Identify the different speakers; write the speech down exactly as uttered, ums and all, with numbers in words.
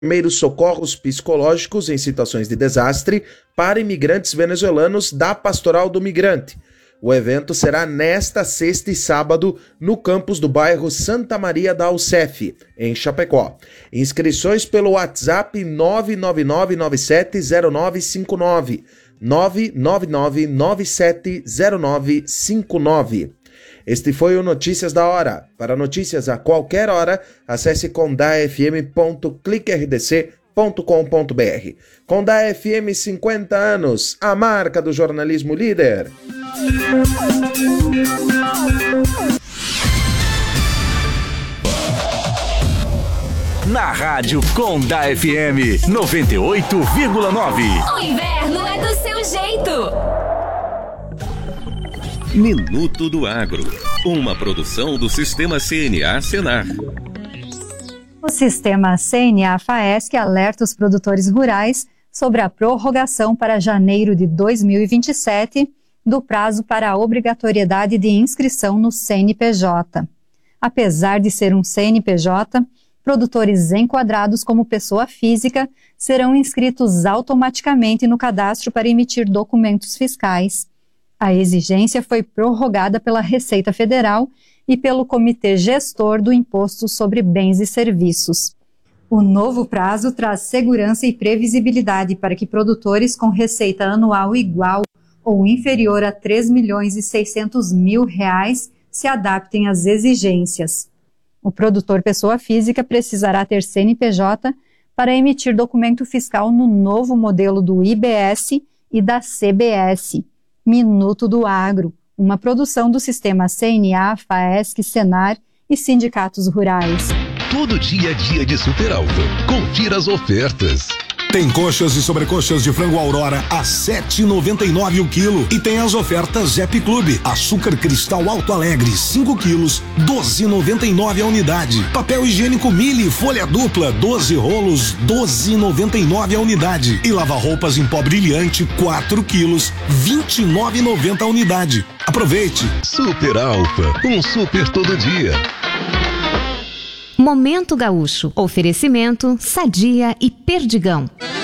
Speaker 1: primeiros socorros psicológicos em situações de desastre para imigrantes venezuelanos da Pastoral do Migrante. O evento será nesta sexta e sábado no campus do bairro Santa Maria da Alcef, em Chapecó. Inscrições pelo WhatsApp nove nove nove nove sete zero nove cinco nove, nove nove nove nove sete zero nove cinco nove. Este foi o Notícias da Hora. Para notícias a qualquer hora, acesse condá f m ponto clique r d c ponto com ponto b r. Condá F M, cinquenta anos, a marca do jornalismo líder.
Speaker 2: Na Rádio Condá F M noventa e oito vírgula nove.
Speaker 3: O inverno é do seu jeito.
Speaker 4: Minuto do Agro, uma produção do Sistema C N A Senar.
Speaker 5: O Sistema C N A FAESC alerta os produtores rurais sobre a prorrogação para janeiro de dois mil e vinte e sete do prazo para a obrigatoriedade de inscrição no C N P J. Apesar de ser um C N P J, produtores enquadrados como pessoa física serão inscritos automaticamente no cadastro para emitir documentos fiscais. A exigência foi prorrogada pela Receita Federal e pelo Comitê Gestor do Imposto sobre Bens e Serviços. O novo prazo traz segurança e previsibilidade para que produtores com receita anual igual ou inferior a três milhões e seiscentos mil reais se adaptem às exigências. O produtor pessoa física precisará ter C N P J para emitir documento fiscal no novo modelo do I B S e da C B S. Minuto do Agro, uma produção do Sistema C N A, FAESC, Senar e sindicatos rurais.
Speaker 4: Todo dia é dia de Super Alfa. Confira as ofertas.
Speaker 6: Tem coxas e sobrecoxas de frango Aurora a sete reais e noventa e nove centavos o quilo. E tem as ofertas Zep Clube. Açúcar cristal Alto Alegre, cinco quilos, doze reais e noventa e nove centavos a unidade. Papel higiênico Mille, folha dupla, doze rolos, doze reais e noventa e nove centavos a unidade. E lava-roupas em pó brilhante, quatro quilos, vinte e nove reais e noventa centavos a unidade. Aproveite!
Speaker 4: Super Alfa, um super todo dia.
Speaker 7: Momento Gaúcho. Oferecimento Sadia e Perdigão.